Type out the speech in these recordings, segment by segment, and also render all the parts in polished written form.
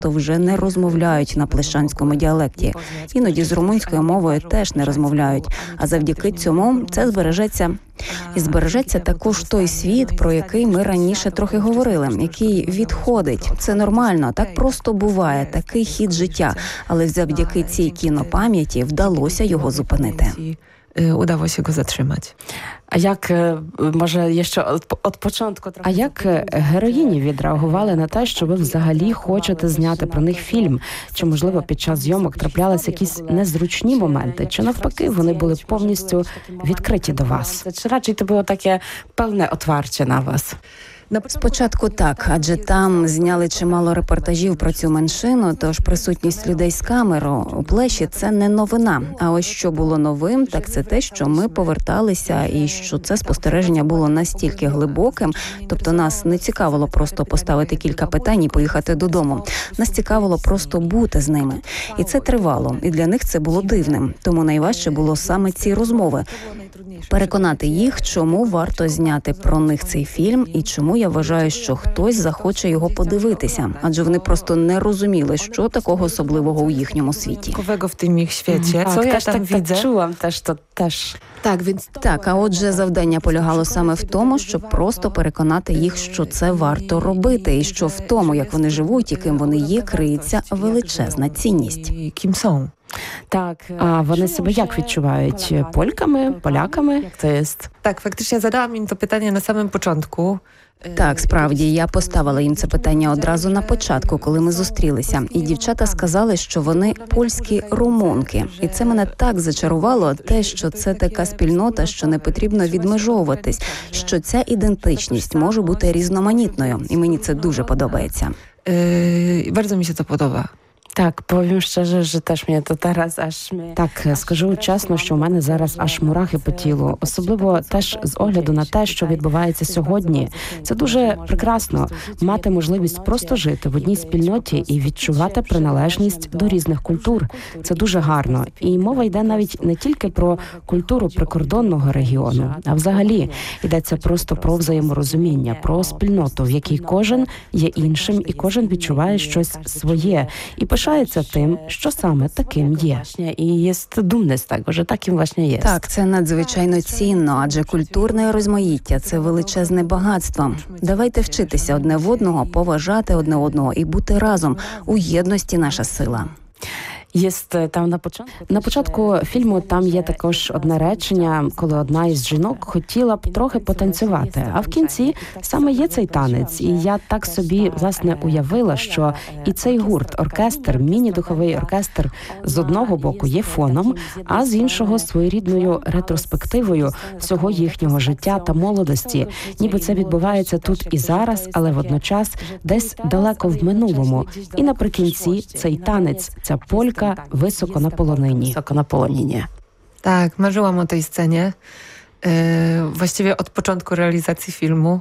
вже не розмовляють на плещанському діалекті. Іноді з румунською мовою теж не розмовляють. А завдяки цьому це збережеться. І збережеться також той світ, про який ми раніше трохи говорили, який відходить. Це нормально, так просто буває, такий хід життя. Але завдяки цій кінопам'яті вдалося його зупинити. Udało się go zatrzymać. А як, може, ще від початку... А як героїні відреагували на те, що ви взагалі хочете зняти про них фільм? Чи, можливо, під час зйомок траплялися якісь незручні моменти? Чи, навпаки, вони були повністю відкриті до вас? Чи радше це було таке певне отварче на вас? Спочатку так, адже там зняли чимало репортажів про цю меншину, тож присутність людей з камерою у Плеші – це не новина. А ось що було новим, так це те, що ми поверталися і що це спостереження було настільки глибоким, тобто нас не цікавило просто поставити кілька питань і поїхати додому. Нас цікавило просто бути з ними. І це тривало, і для них це було дивним. Тому найважче було саме ці розмови. Переконати їх, чому варто зняти про них цей фільм і чому я вважаю, що хтось захоче його подивитися. Адже вони просто не розуміли, що такого особливого у їхньому світі. В тим їх світі. Co ja tam widzę? Czułam też to też. Так, а отже, завдання полягало саме в тому, щоб просто переконати їх, що це варто робити, і що в тому, як вони живуть і ким вони є, криється величезна цінність. Ким są? Так, а вони себе як відчувають? Польками, поляками? Як це є? Так, фактично задałam im to pytanie na samym początku. Так, справді, я поставила їм це питання одразу на початку, коли ми зустрілися. І дівчата сказали, що вони польські румунки. І це мене так зачарувало, те, що це така спільнота, що не потрібно відмежовуватись, що ця ідентичність може бути різноманітною. І мені це дуже подобається. Bardzo mi się to podoba. Так, повім щиро, що теж мені то зараз аж... Так, скажу чесно, що в мене зараз аж мурахи по тілу. Особливо теж з огляду на те, що відбувається сьогодні. Це дуже прекрасно мати можливість просто жити в одній спільноті і відчувати приналежність до різних культур. Це дуже гарно. І мова йде навіть не тільки про культуру прикордонного регіону, а взагалі йдеться просто про взаєморозуміння, про спільноту, в якій кожен є іншим і кожен відчуває щось своє. І пишається тим, що саме таким є. І є думний з того, що таким власне є. Так, це надзвичайно цінно, адже культурне розмаїття – це величезне багатство. Давайте вчитися одне в одного, поважати одне одного і бути разом. У єдності наша сила. Є там на початку фільму там є також одне речення, коли одна із жінок хотіла б трохи потанцювати, а в кінці саме є цей танець. І я так собі, власне, уявила, що і цей гурт, оркестр, міні-духовий оркестр з одного боку є фоном, а з іншого своєрідною ретроспективою всього їхнього життя та молодості. Ніби це відбувається тут і зараз, але водночас десь далеко в минулому. І наприкінці цей танець, ця полька, wysoko na poloninie. Wysoko na poloninie. Tak, marzyłam o tej scenie. Właściwie od początku realizacji filmu.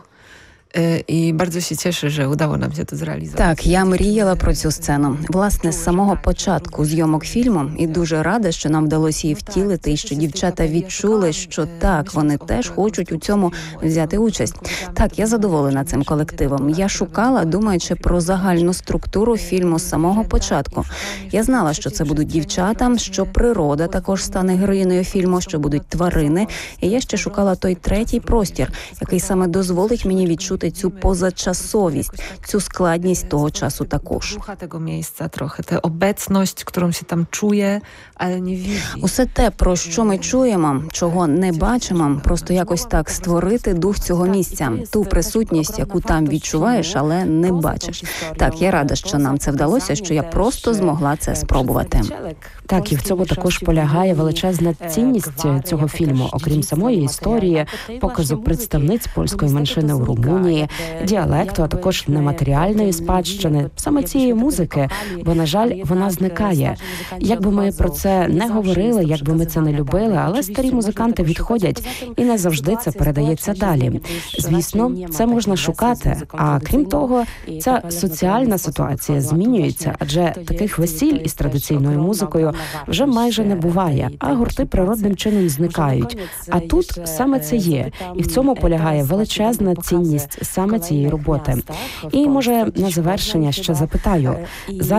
І bardzo się cieszę, że udało nam się to zrealizować. Так, я мріяла про цю сцену. Власне, з самого початку зйомок фільму і дуже рада, що нам вдалося її втілити, і що дівчата відчули, що так, вони теж хочуть у цьому взяти участь. Так, я задоволена цим колективом. Я шукала, думаючи про загальну структуру фільму з самого початку. Я знала, що це будуть дівчата, що природа також стане героїною фільму, що будуть тварини. І я ще шукала той третій простір, який саме дозволить мені відчути цю позачасовість, цю складність того часу також. Tego miejsca trochę, tę obecność, którą się tam czuje, ale nie widzi. Усе те, про що ми чуємо, чого не бачимо, просто якось так створити дух цього місця, ту присутність, яку там відчуваєш, але не бачиш. Так, я рада, що нам це вдалося, що я просто змогла це спробувати. Так, і в цьому також полягає величезна цінність цього фільму, окрім самої історії, показу представниць польської меншини у Румунії, діалекту, а також нематеріальної спадщини, саме цієї музики, бо, на жаль, вона зникає. Як би ми про це не говорили, як би ми це не любили, але старі музиканти відходять, і не завжди це передається далі. Звісно, це можна шукати, а крім того, ця соціальна ситуація змінюється, адже таких весіль із традиційною музикою вже майже не буває, а гурти природним чином зникають. А тут саме це є, і в цьому полягає величезна цінність саме цієї роботи. І, може, на завершення ще запитаю,